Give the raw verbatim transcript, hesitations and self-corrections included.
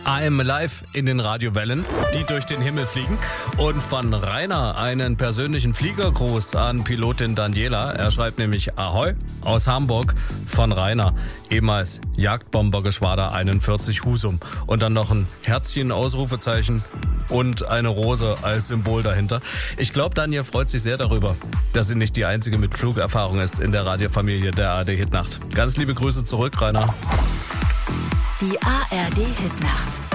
I Am Alive in den Radiowellen, die durch den Himmel fliegen. Und von Rainer einen persönlichen Fliegergruß an Pilotin Daniela. Er schreibt nämlich Ahoi aus Hamburg von Rainer, ehemals Jagdbombergeschwader einundvierzig Husum. Und dann noch ein Herzchen, Ausrufezeichen und eine Rose als Symbol dahinter. Ich glaube, Daniel freut sich sehr darüber, dass sie nicht die einzige mit Flugerfahrung ist in der Radiofamilie der A R D-Hitnacht. Ganz liebe Grüße zurück, Rainer. Die A R D-Hitnacht.